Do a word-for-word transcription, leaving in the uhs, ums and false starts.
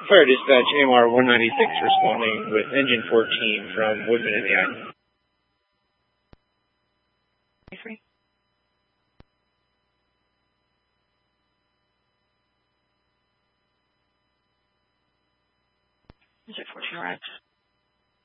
Fire dispatch A M R one ninety-six responding with engine fourteen from Woodman in the Island. Engine fourteen arrived.